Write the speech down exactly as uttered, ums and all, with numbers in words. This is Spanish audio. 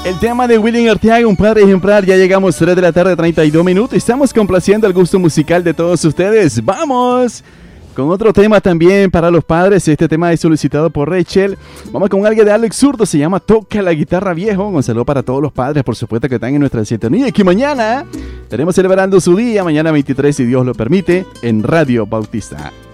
El tema de William Arteaga, un padre ejemplar. Ya llegamos tres de la tarde, treinta y dos minutos. Estamos complaciendo el gusto musical de todos ustedes. ¡Vamos! Con otro tema también para los padres. Este tema es solicitado por Rachel. Vamos con algo de Alex Zurdo. Se llama Toca la Guitarra Viejo. Un saludo para todos los padres, por supuesto, que están en nuestra sintonía. Y que mañana estaremos celebrando su día. Mañana veintitrés, si Dios lo permite, en Radio Bautista.